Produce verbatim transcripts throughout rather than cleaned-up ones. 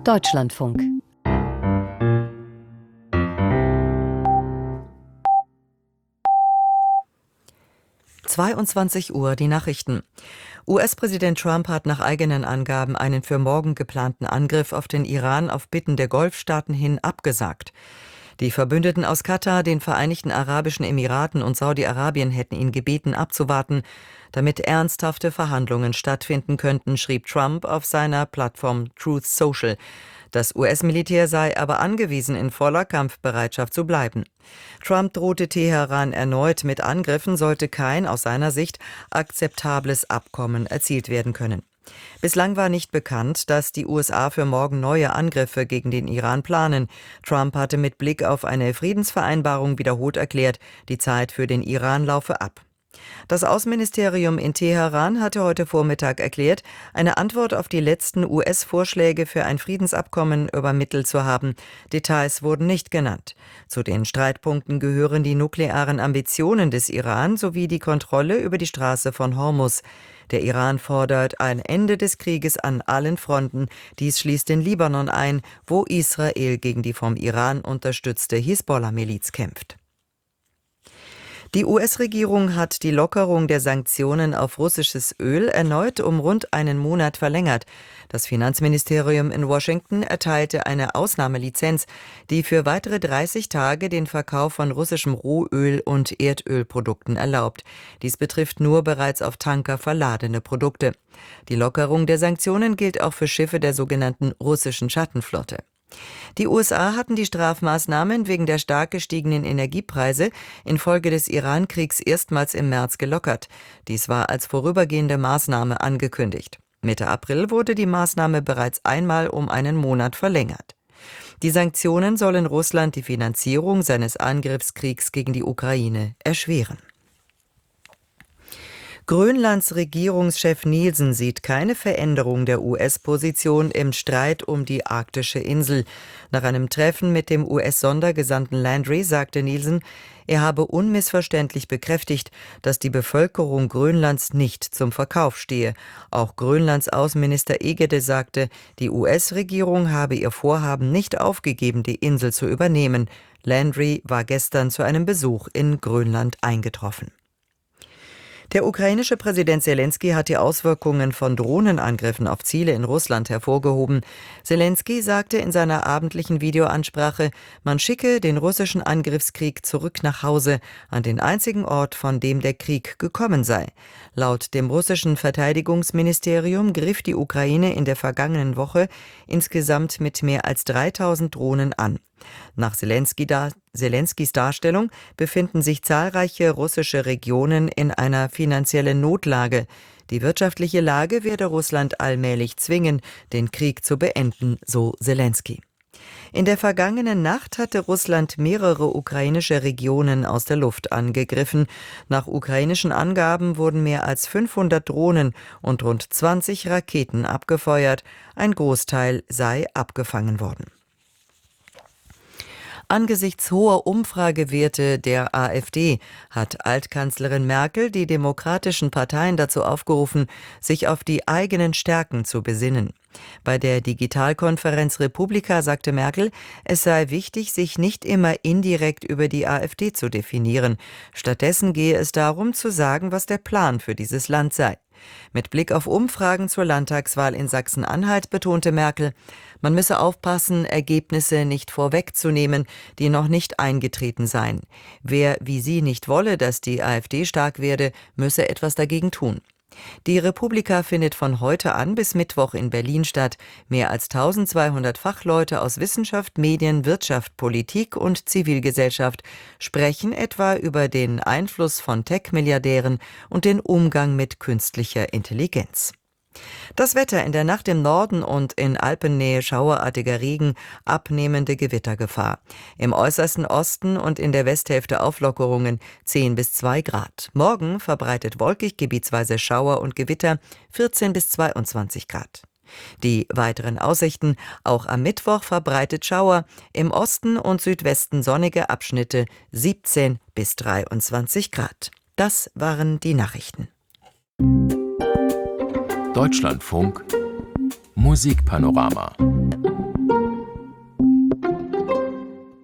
Deutschlandfunk. zweiundzwanzig Uhr, die Nachrichten. U S-Präsident Trump hat nach eigenen Angaben einen für morgen geplanten Angriff auf den Iran auf Bitten der Golfstaaten hin abgesagt. Die Verbündeten aus Katar, den Vereinigten Arabischen Emiraten und Saudi-Arabien hätten ihn gebeten, abzuwarten, damit ernsthafte Verhandlungen stattfinden könnten, schrieb Trump auf seiner Plattform Truth Social. Das U S-Militär sei aber angewiesen, in voller Kampfbereitschaft zu bleiben. Trump drohte Teheran erneut mit Angriffen, sollte kein, aus seiner Sicht, akzeptables Abkommen erzielt werden können. Bislang war nicht bekannt, dass die U S A für morgen neue Angriffe gegen den Iran planen. Trump hatte mit Blick auf eine Friedensvereinbarung wiederholt erklärt, die Zeit für den Iran laufe ab. Das Außenministerium in Teheran hatte heute Vormittag erklärt, eine Antwort auf die letzten U S-Vorschläge für ein Friedensabkommen übermittelt zu haben. Details wurden nicht genannt. Zu den Streitpunkten gehören die nuklearen Ambitionen des Iran sowie die Kontrolle über die Straße von Hormuz. Der Iran fordert ein Ende des Krieges an allen Fronten. Dies schließt den Libanon ein, wo Israel gegen die vom Iran unterstützte Hisbollah-Miliz kämpft. Die U S-Regierung hat die Lockerung der Sanktionen auf russisches Öl erneut um rund einen Monat verlängert. Das Finanzministerium in Washington erteilte eine Ausnahmelizenz, die für weitere dreißig Tage den Verkauf von russischem Rohöl und Erdölprodukten erlaubt. Dies betrifft nur bereits auf Tanker verladene Produkte. Die Lockerung der Sanktionen gilt auch für Schiffe der sogenannten russischen Schattenflotte. Die U S A hatten die Strafmaßnahmen wegen der stark gestiegenen Energiepreise infolge des Iran-Kriegs erstmals im März gelockert. Dies war als vorübergehende Maßnahme angekündigt. Mitte April wurde die Maßnahme bereits einmal um einen Monat verlängert. Die Sanktionen sollen Russland die Finanzierung seines Angriffskriegs gegen die Ukraine erschweren. Grönlands Regierungschef Nielsen sieht keine Veränderung der U S-Position im Streit um die arktische Insel. Nach einem Treffen mit dem U S-Sondergesandten Landry sagte Nielsen, er habe unmissverständlich bekräftigt, dass die Bevölkerung Grönlands nicht zum Verkauf stehe. Auch Grönlands Außenminister Egede sagte, die U S-Regierung habe ihr Vorhaben nicht aufgegeben, die Insel zu übernehmen. Landry war gestern zu einem Besuch in Grönland eingetroffen. Der ukrainische Präsident Selensky hat die Auswirkungen von Drohnenangriffen auf Ziele in Russland hervorgehoben. Selensky sagte in seiner abendlichen Videoansprache, man schicke den russischen Angriffskrieg zurück nach Hause, an den einzigen Ort, von dem der Krieg gekommen sei. Laut dem russischen Verteidigungsministerium griff die Ukraine in der vergangenen Woche insgesamt mit mehr als dreitausend Drohnen an. Nach Selensky da, Selenskys Darstellung befinden sich zahlreiche russische Regionen in einer finanziellen Notlage. Die wirtschaftliche Lage werde Russland allmählich zwingen, den Krieg zu beenden, so Selensky. In der vergangenen Nacht hatte Russland mehrere ukrainische Regionen aus der Luft angegriffen. Nach ukrainischen Angaben wurden mehr als fünfhundert Drohnen und rund zwanzig Raketen abgefeuert. Ein Großteil sei abgefangen worden. Angesichts hoher Umfragewerte der AfD hat Altkanzlerin Merkel die demokratischen Parteien dazu aufgerufen, sich auf die eigenen Stärken zu besinnen. Bei der Digitalkonferenz Republika sagte Merkel, es sei wichtig, sich nicht immer indirekt über die AfD zu definieren. Stattdessen gehe es darum, zu sagen, was der Plan für dieses Land sei. Mit Blick auf Umfragen zur Landtagswahl in Sachsen-Anhalt betonte Merkel, man müsse aufpassen, Ergebnisse nicht vorwegzunehmen, die noch nicht eingetreten seien. Wer wie sie nicht wolle, dass die AfD stark werde, müsse etwas dagegen tun. Die Republika findet von heute an bis Mittwoch in Berlin statt. Mehr als tausendzweihundert Fachleute aus Wissenschaft, Medien, Wirtschaft, Politik und Zivilgesellschaft sprechen etwa über den Einfluss von Tech-Milliardären und den Umgang mit künstlicher Intelligenz. Das Wetter: in der Nacht im Norden und in Alpennähe schauerartiger Regen, abnehmende Gewittergefahr. Im äußersten Osten und in der Westhälfte Auflockerungen, zehn bis zwei Grad. Morgen verbreitet wolkig, gebietsweise Schauer und Gewitter, vierzehn bis zweiundzwanzig Grad. Die weiteren Aussichten: auch am Mittwoch verbreitet Schauer, im Osten und Südwesten sonnige Abschnitte, siebzehn bis dreiundzwanzig Grad. Das waren die Nachrichten. Deutschlandfunk Musikpanorama.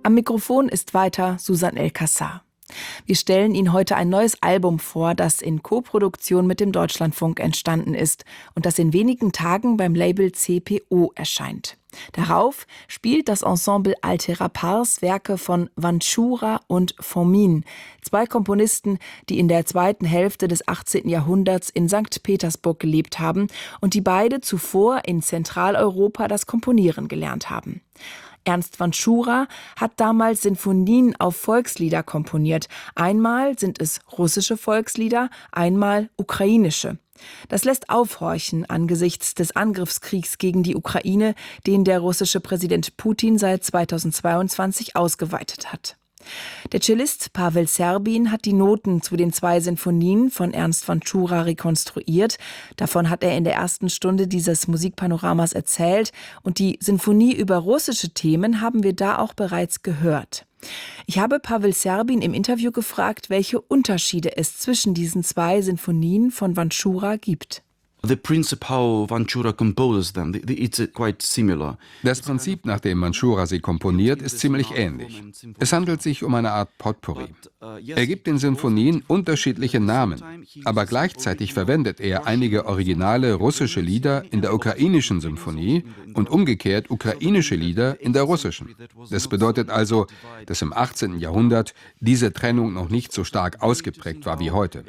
Am Mikrofon ist weiter Susan El-Kassar. Wir stellen Ihnen heute ein neues Album vor, das in Koproduktion mit dem Deutschlandfunk entstanden ist und das in wenigen Tagen beim Label C P O erscheint. Darauf spielt das Ensemble Altera Pars Werke von Vanchura und Fomin, zwei Komponisten, die in der zweiten Hälfte des achtzehnten Jahrhunderts in Sankt Petersburg gelebt haben und die beide zuvor in Zentraleuropa das Komponieren gelernt haben. Ernst Vanchura hat damals Sinfonien auf Volkslieder komponiert. Einmal sind es russische Volkslieder, einmal ukrainische. Das lässt aufhorchen angesichts des Angriffskriegs gegen die Ukraine, den der russische Präsident Putin seit zweitausendzweiundzwanzig ausgeweitet hat. Der Cellist Pavel Serbin hat die Noten zu den zwei Sinfonien von Ernst Vanchura rekonstruiert. Davon hat er in der ersten Stunde dieses Musikpanoramas erzählt. Und die Sinfonie über russische Themen haben wir da auch bereits gehört. Ich habe Pavel Serbin im Interview gefragt, welche Unterschiede es zwischen diesen zwei Sinfonien von Vanchura gibt. The principle how Vanchura composes them, it's quite similar. Das Prinzip, nach dem Vanchura sie komponiert, ist ziemlich ähnlich. Es handelt sich um eine Art Potpourri. Er gibt den Sinfonien unterschiedliche Namen, aber gleichzeitig verwendet er einige originale russische Lieder in der ukrainischen Symphonie und umgekehrt ukrainische Lieder in der russischen. Das bedeutet also, dass im achtzehnten Jahrhundert diese Trennung noch nicht so stark ausgeprägt war wie heute.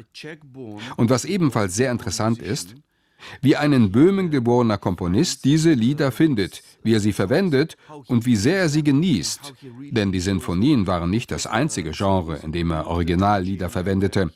Und was ebenfalls sehr interessant ist, wie ein in Böhmen geborener Komponist diese Lieder findet, wie er sie verwendet und wie sehr er sie genießt. Denn die Sinfonien waren nicht das einzige Genre, in dem er Originallieder verwendete.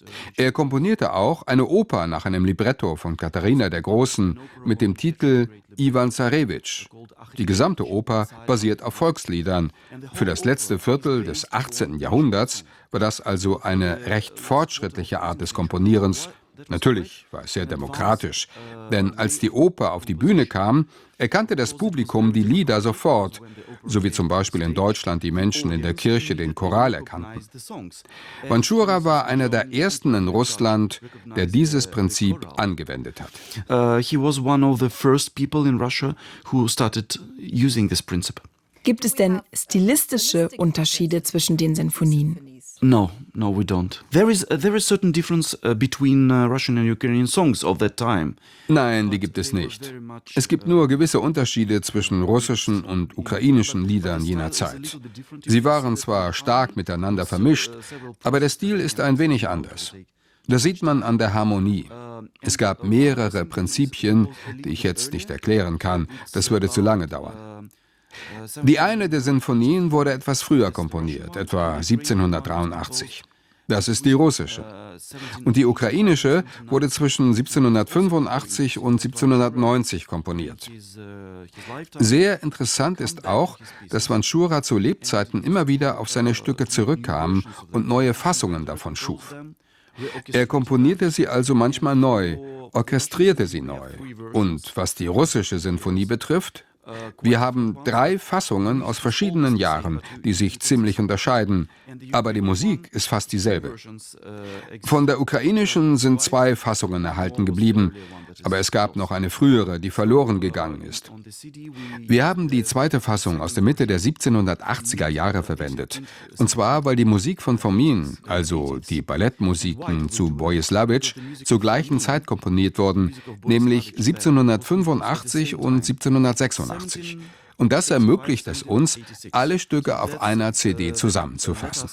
Er komponierte auch eine Oper nach einem Libretto von Katharina der Großen mit dem Titel Iwan Zarewitsch. Die gesamte Oper basiert auf Volksliedern. Für das letzte Viertel des achtzehnten Jahrhunderts war das also eine recht fortschrittliche Art des Komponierens. Natürlich war es sehr demokratisch, denn als die Oper auf die Bühne kam, erkannte das Publikum die Lieder sofort, so wie zum Beispiel in Deutschland die Menschen in der Kirche den Choral erkannten. Vanchura war einer der ersten in Russland, der dieses Prinzip angewendet hat. Uh, he was one of the first people in Russia who started using this principle. Gibt es denn stilistische Unterschiede zwischen den Sinfonien? No, no, we don't. There is uh, there is certain difference uh, between uh, Russian and Ukrainian songs of that time. Nein, die gibt es nicht. Es gibt nur gewisse Unterschiede zwischen russischen und ukrainischen Liedern jener Zeit. Sie waren zwar stark miteinander vermischt, aber der Stil ist ein wenig anders. Das sieht man an der Harmonie. Es gab mehrere Prinzipien, die ich jetzt nicht erklären kann. Das würde zu lange dauern. Die eine der Sinfonien wurde etwas früher komponiert, etwa siebzehnhundertdreiundachtzig. Das ist die russische. Und die ukrainische wurde zwischen siebzehnhundertfünfundachtzig und siebzehnhundertneunzig komponiert. Sehr interessant ist auch, dass Vanchura zu Lebzeiten immer wieder auf seine Stücke zurückkam und neue Fassungen davon schuf. Er komponierte sie also manchmal neu, orchestrierte sie neu. Und was die russische Sinfonie betrifft, wir haben drei Fassungen aus verschiedenen Jahren, die sich ziemlich unterscheiden, aber die Musik ist fast dieselbe. Von der ukrainischen sind zwei Fassungen erhalten geblieben, aber es gab noch eine frühere, die verloren gegangen ist. Wir haben die zweite Fassung aus der Mitte der siebzehnhundertachtziger Jahre verwendet, und zwar, weil die Musik von Fomin, also die Ballettmusiken zu Bojislawitsch, zur gleichen Zeit komponiert wurden, nämlich siebzehnhundertfünfundachtzig und siebzehnhundertsechsundachtzig. Und das ermöglicht es uns, alle Stücke auf einer C D zusammenzufassen.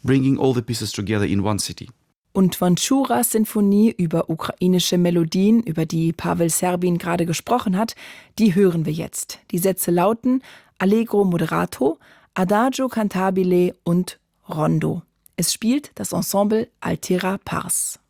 Und Vanchuras Sinfonie über ukrainische Melodien, über die Pavel Serbin gerade gesprochen hat, die hören wir jetzt. Die Sätze lauten Allegro moderato, Adagio cantabile und Rondo. Es spielt das Ensemble Altera Pars.